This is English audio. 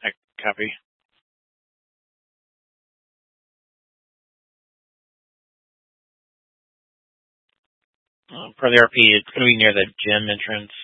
I copy. Per the RP, it's going to be near the gym entrance.